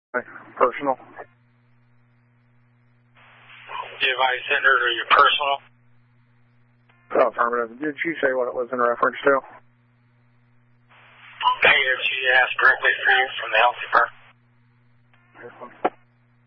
Personal. Device entered or your personal? Oh, affirmative. Did you say what it was in reference to? Hey, she asked directly for you from the health department.